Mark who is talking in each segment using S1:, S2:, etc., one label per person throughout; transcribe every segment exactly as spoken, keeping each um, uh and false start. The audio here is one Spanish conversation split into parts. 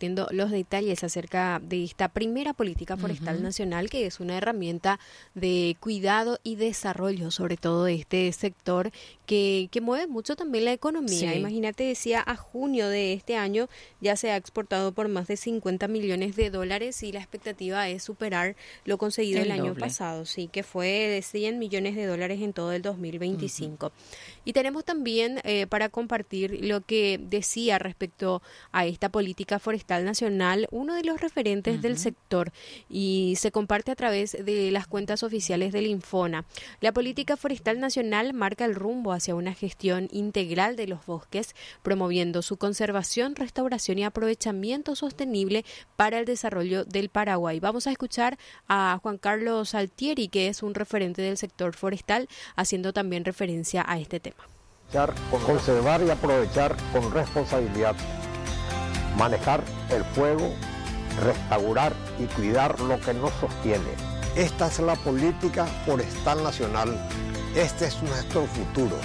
S1: compartiendo los detalles acerca de esta primera política forestal uh-huh. nacional, que es una herramienta de cuidado y desarrollo, sobre todo de este sector que, que mueve mucho también la economía. Sí. Imagínate, decía, a junio de este año ya se ha exportado por más de cincuenta millones de dólares y la expectativa es superar lo conseguido el, el año pasado, sí, que fue de cien millones de dólares en todo el dos mil veinticinco. Uh-huh. Y tenemos también eh, para compartir lo que decía respecto a esta política forestal nacional uno de los referentes uh-huh. del sector, y se comparte a través de las cuentas oficiales del Infona. La política forestal nacional marca el rumbo hacia una gestión integral de los bosques, promoviendo su conservación, restauración y aprovechamiento sostenible para el desarrollo del Paraguay. Vamos a escuchar a Juan Carlos Altieri, que es un referente del sector forestal, haciendo también referencia a este tema.
S2: Conservar y aprovechar con responsabilidad, manejar el fuego, restaurar y cuidar lo que nos sostiene. Esta es la política forestal nacional. Este es nuestro futuro.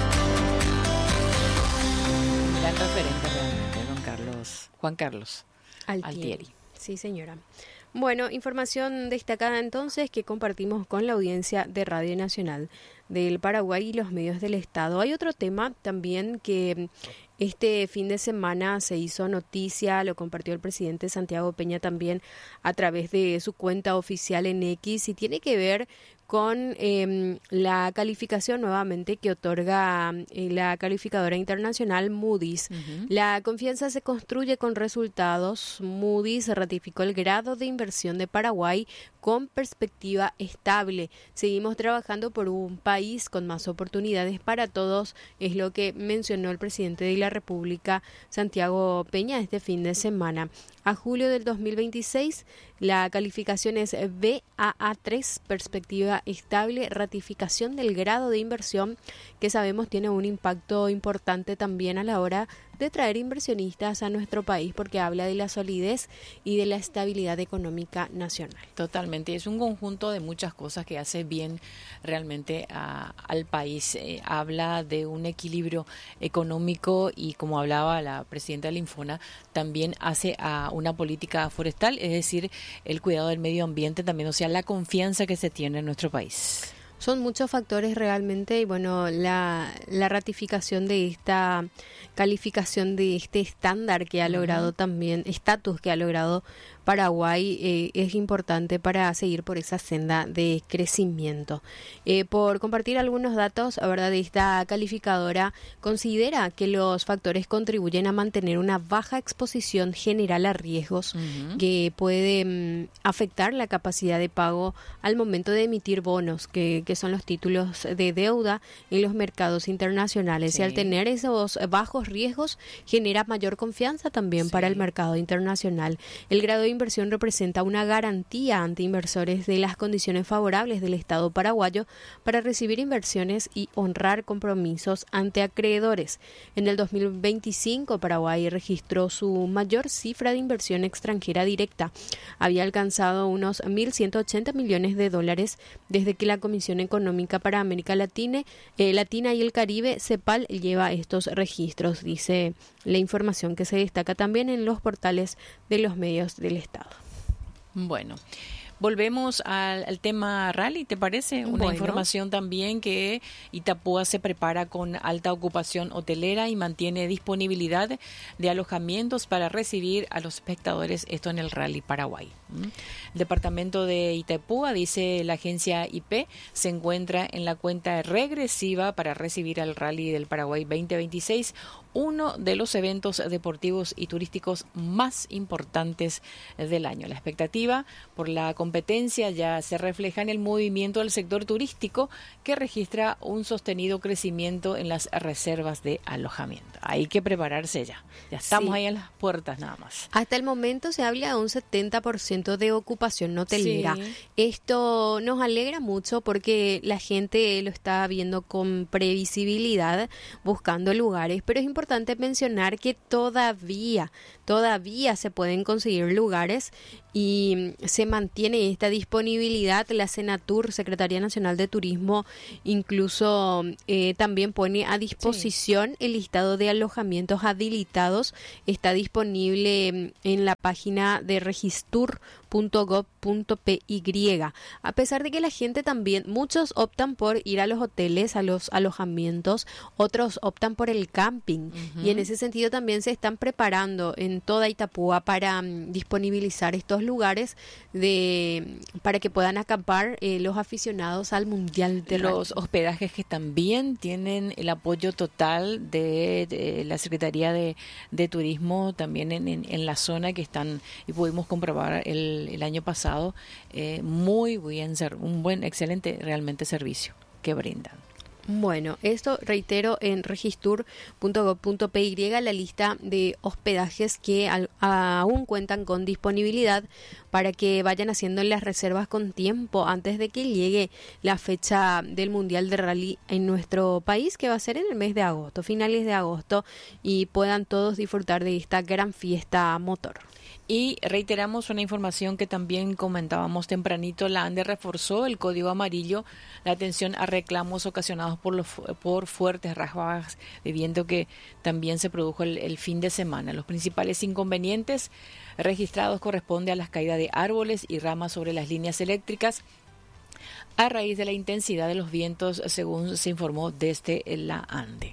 S3: Gran referente realmente, don Carlos, Juan Carlos Altieri. Altieri.
S1: Sí, señora. Bueno, información destacada entonces que compartimos con la audiencia de Radio Nacional del Paraguay y los medios del Estado. Hay otro tema también que este fin de semana se hizo noticia, lo compartió el presidente Santiago Peña también a través de su cuenta oficial en X, y tiene que ver con eh, la calificación nuevamente que otorga eh, la calificadora internacional Moody's. Uh-huh. La confianza se construye con resultados. Moody's ratificó el grado de inversión de Paraguay con perspectiva estable. Seguimos trabajando por un país con más oportunidades para todos, es lo que mencionó el presidente de la República, Santiago Peña, este fin de semana. A julio del dos mil veintiséis, la calificación es B A A tres, perspectiva estable, ratificación del grado de inversión, que sabemos tiene un impacto importante también a la hora de traer inversionistas a nuestro país, porque habla de la solidez y de la estabilidad económica nacional.
S3: Totalmente, es un conjunto de muchas cosas que hace bien realmente a, al país. Eh, habla de un equilibrio económico y, como hablaba la presidenta del Infona, también hace a una política forestal, es decir, el cuidado del medio ambiente también, o sea, la confianza que se tiene en nuestro país.
S1: Son muchos factores realmente, y bueno, la, la ratificación de esta calificación, de este estándar que ha logrado uh-huh. también, estatus que ha logrado Paraguay, eh, es importante para seguir por esa senda de crecimiento. Eh, por compartir algunos datos, ¿verdad?, de esta calificadora, considera que los factores contribuyen a mantener una baja exposición general a riesgos uh-huh. que puede um, afectar la capacidad de pago al momento de emitir bonos, que, que son los títulos de deuda en los mercados internacionales. Sí. Y al tener esos bajos riesgos, genera mayor confianza también sí. para el mercado internacional. El grado de inversión representa una garantía ante inversores de las condiciones favorables del Estado paraguayo para recibir inversiones y honrar compromisos ante acreedores. En el dos mil veinticinco, Paraguay registró su mayor cifra de inversión extranjera directa. Había alcanzado unos mil ciento ochenta millones de dólares desde que la Comisión Económica para América Latina, eh, Latina y el Caribe, CEPAL, lleva estos registros, dice la información que se destaca también en los portales de los medios del Estado.
S3: Bueno, volvemos al, al tema rally, ¿te parece? Una
S1: bueno.
S3: información también que Itapúa se prepara con alta ocupación hotelera y mantiene disponibilidad de alojamientos para recibir a los espectadores, esto en el Rally Paraguay. El departamento de Itapúa, dice la agencia I P, se encuentra en la cuenta regresiva para recibir al Rally del Paraguay veinte veintiséis, uno de los eventos deportivos y turísticos más importantes del año. La expectativa por la competencia ya se refleja en el movimiento del sector turístico, que registra un sostenido crecimiento en las reservas de alojamiento. Hay que prepararse ya. Ya estamos sí. ahí en las puertas nada más.
S1: Hasta el momento se habla de un setenta por ciento aumento de ocupación hotelera.
S3: Sí.
S1: Esto nos alegra mucho porque la gente lo está viendo con previsibilidad, buscando lugares, pero es importante mencionar que todavía, todavía se pueden conseguir lugares y se mantiene esta disponibilidad. La Senatur, Secretaría Nacional de Turismo, incluso eh, también pone a disposición sí. el listado de alojamientos habilitados. Está disponible en la página de registur punto gob punto p y. A pesar de que la gente también, muchos optan por ir a los hoteles, a los alojamientos, otros optan por el camping. Uh-huh. Y en ese sentido también se están preparando en toda Itapúa para um, disponibilizar estos lugares de para que puedan acampar eh, los aficionados al Mundial de
S3: los
S1: Rugby.
S3: Hospedajes que también tienen el apoyo total de, de la Secretaría de, de Turismo también en, en, en la zona, que están, y pudimos comprobar el, el año pasado, eh, muy bien, un buen, excelente realmente servicio que brindan.
S1: Bueno, esto reitero en registur punto gob punto p y, la lista de hospedajes que al, aún cuentan con disponibilidad para que vayan haciendo las reservas con tiempo antes de que llegue la fecha del Mundial de Rally en nuestro país, que va a ser en el mes de agosto, finales de agosto, y puedan todos disfrutar de esta gran fiesta motor.
S3: Y reiteramos una información que también comentábamos tempranito. La ANDE reforzó el código amarillo, la atención a reclamos ocasionados por los por fuertes ráfagas de viento que también se produjo el, el fin de semana. Los principales inconvenientes registrados corresponden a las caídas de árboles y ramas sobre las líneas eléctricas a raíz de la intensidad de los vientos, según se informó desde la ANDE.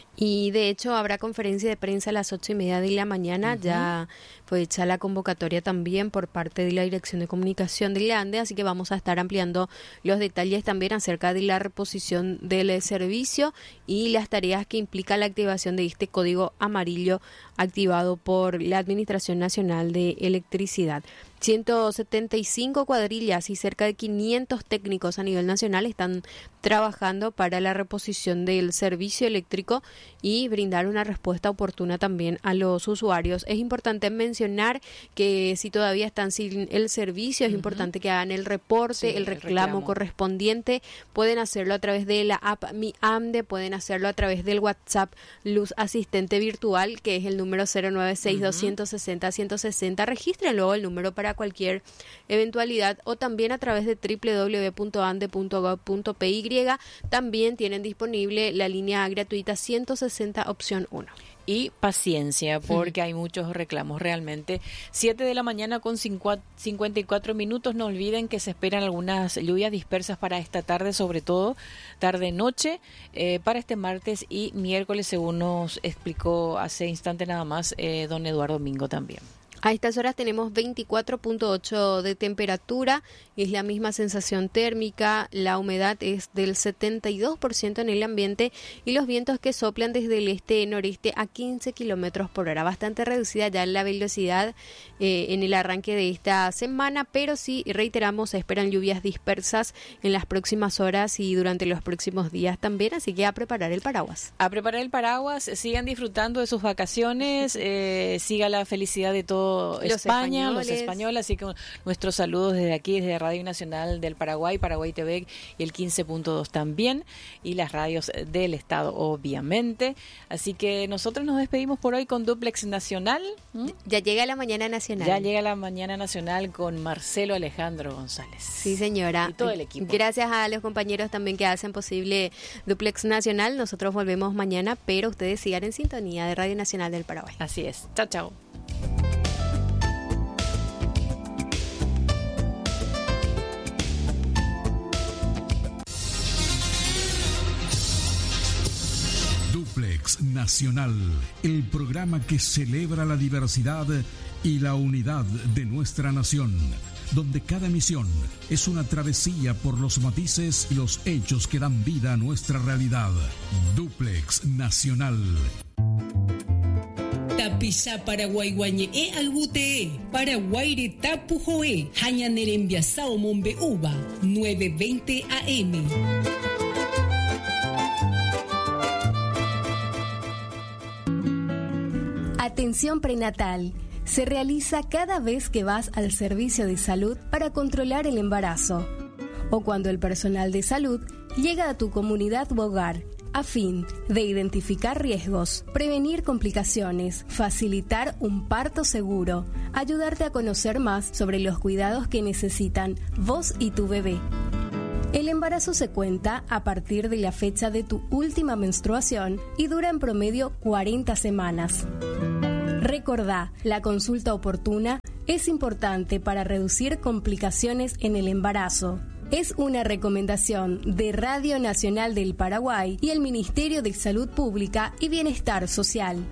S1: Y de hecho habrá conferencia de prensa a las ocho y media de la mañana. Uh-huh. Ya fue hecha la convocatoria también por parte de la Dirección de Comunicación de la ANDE, así que vamos a estar ampliando los detalles también acerca de la reposición del servicio y las tareas que implica la activación de este código amarillo activado por la Administración Nacional de Electricidad. ciento setenta y cinco cuadrillas y cerca de quinientos técnicos a nivel nacional están trabajando para la reposición del servicio eléctrico y brindar una respuesta oportuna también a los usuarios. Es importante mencionar que si todavía están sin el servicio, es uh-huh. importante que hagan el reporte, sí, el, reclamo el reclamo correspondiente. Pueden hacerlo a través de la app Mi ANDE, pueden hacerlo a través del WhatsApp Luz Asistente Virtual, que es el número cero nueve seis, uh-huh. dos seis cero, uno seis cero cero. Registren luego el número para cualquier eventualidad, o también a través de doble u doble u doble u punto ande punto gob punto p y. También tienen disponible la línea gratuita ciento sesenta opción uno.
S3: Y paciencia, porque hay muchos reclamos realmente. siete de la mañana con cincuenta y cuatro minutos. No olviden que se esperan algunas lluvias dispersas para esta tarde, sobre todo tarde-noche, eh, para este martes y miércoles, según nos explicó hace instante nada más eh, don Eduardo Mingo también.
S1: A estas horas tenemos veinticuatro punto ocho de temperatura, es la misma sensación térmica, la humedad es del setenta y dos por ciento en el ambiente y los vientos que soplan desde el este-noreste a quince kilómetros por hora. Bastante reducida ya la velocidad eh, en el arranque de esta semana, pero sí, reiteramos, se esperan lluvias dispersas en las próximas horas y durante los próximos días también, así que a preparar el paraguas.
S3: A preparar el paraguas, sigan disfrutando de sus vacaciones, eh, siga la felicidad de todos. Los España, españoles. los españoles, así que nuestros saludos desde aquí, desde Radio Nacional del Paraguay, Paraguay T V y el quince punto dos también, y las radios del Estado, obviamente. Así que nosotros nos despedimos por hoy con Duplex Nacional. ¿Mm?
S1: Ya llega la Mañana Nacional.
S3: Ya llega la Mañana Nacional con Marcelo Alejandro González.
S1: Sí, señora.
S3: Y todo el equipo.
S1: Gracias a los compañeros también que hacen posible Duplex Nacional. Nosotros volvemos mañana, pero ustedes sigan en sintonía de Radio Nacional del Paraguay.
S3: Así es. Chao, chao.
S4: Duplex Nacional, el programa que celebra la diversidad y la unidad de nuestra nación, donde cada emisión es una travesía por los matices y los hechos que dan vida a nuestra realidad. Duplex Nacional.
S5: Tapisa Paraguay guañe e albute Paraguay tapu joe hañanerembia sao mombe uva nueve veinte A M.
S6: Atención prenatal. se realiza cada vez que vas al servicio de salud para controlar el embarazo o cuando el personal de salud llega a tu comunidad u hogar a fin de identificar riesgos, prevenir complicaciones, facilitar un parto seguro, ayudarte a conocer más sobre los cuidados que necesitan vos y tu bebé. El embarazo se cuenta a partir de la fecha de tu última menstruación y dura en promedio cuarenta semanas. Recordá, la consulta oportuna es importante para reducir complicaciones en el embarazo. Es una recomendación de Radio Nacional del Paraguay y el Ministerio de Salud Pública y Bienestar Social.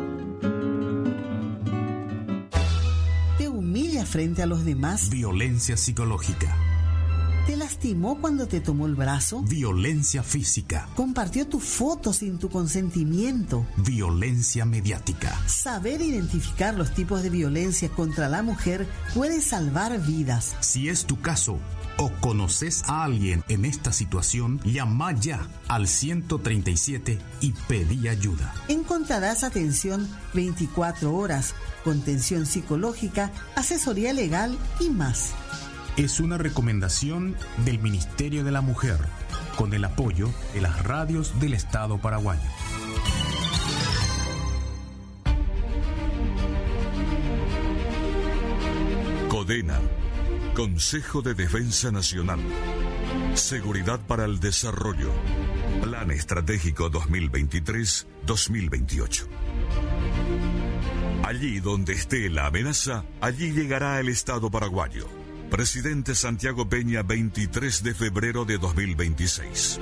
S7: ¿Te humilla frente a los demás?
S8: Violencia psicológica.
S7: ¿Te lastimó cuando te tomó el brazo?
S8: Violencia física.
S7: ¿Compartió tu foto sin tu consentimiento?
S8: Violencia mediática.
S7: Saber identificar los tipos de violencia contra la mujer puede salvar vidas.
S8: Si es tu caso o conoces a alguien en esta situación, llama ya al ciento treinta y siete y pedí ayuda.
S7: Encontrarás atención veinticuatro horas, contención psicológica, asesoría legal y más.
S8: Es una recomendación del Ministerio de la Mujer, con el apoyo de las radios del Estado paraguayo.
S9: CODENA, Consejo de Defensa Nacional. Seguridad para el Desarrollo. Plan Estratégico dos mil veintitrés a dos mil veintiocho. Allí donde esté la amenaza, allí llegará el Estado paraguayo. Presidente Santiago Peña, veintitrés de febrero de dos mil veintiséis.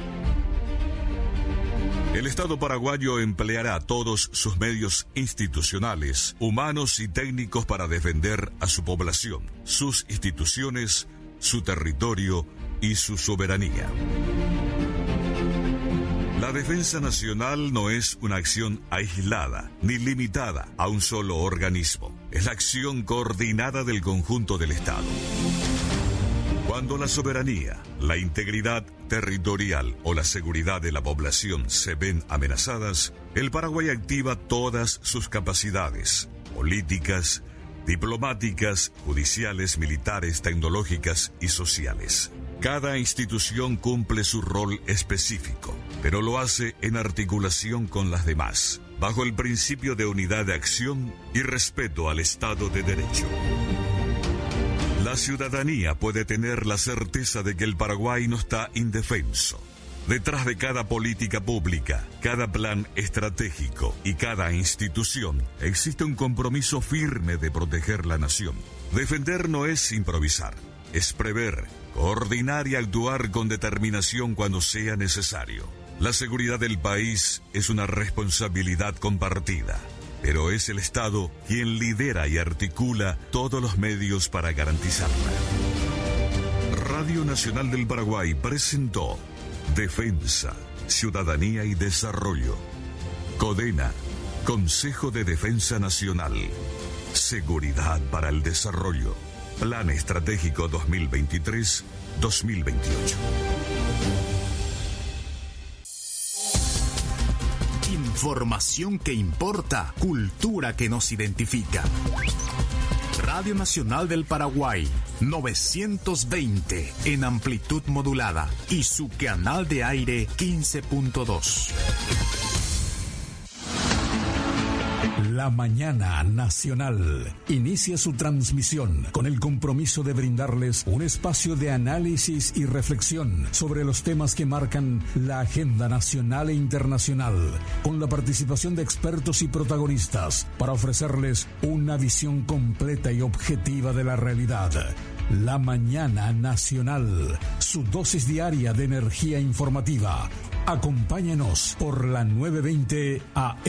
S9: El Estado paraguayo empleará todos sus medios institucionales, humanos y técnicos para defender a su población, sus instituciones, su territorio y su soberanía. La defensa nacional no es una acción aislada ni limitada a un solo organismo. Es la acción coordinada del conjunto del Estado. Cuando la soberanía, la integridad territorial o la seguridad de la población se ven amenazadas, el Paraguay activa todas sus capacidades políticas, diplomáticas, judiciales, militares, tecnológicas y sociales. Cada institución cumple su rol específico, pero lo hace en articulación con las demás, bajo el principio de unidad de acción y respeto al Estado de Derecho. La ciudadanía puede tener la certeza de que el Paraguay no está indefenso. Detrás de cada política pública, cada plan estratégico y cada institución existe un compromiso firme de proteger la nación. Defender no es improvisar, es prever, coordinar y actuar con determinación cuando sea necesario. La seguridad del país es una responsabilidad compartida, pero es el Estado quien lidera y articula todos los medios para garantizarla. Radio Nacional del Paraguay presentó Defensa, Ciudadanía y Desarrollo. CODENA, Consejo de Defensa Nacional. Seguridad para el Desarrollo. Plan Estratégico dos mil veintitrés a dos mil veintiocho.
S8: Información que importa, cultura que nos identifica. Radio Nacional del Paraguay, novecientos veinte en amplitud modulada y su canal de aire quince punto dos.
S4: La Mañana Nacional inicia su transmisión con el compromiso de brindarles un espacio de análisis y reflexión sobre los temas que marcan la agenda nacional e internacional, con la participación de expertos y protagonistas para ofrecerles una visión completa y objetiva de la realidad. La Mañana Nacional, su dosis diaria de energía informativa. Acompáñenos por la nueve veinte A M.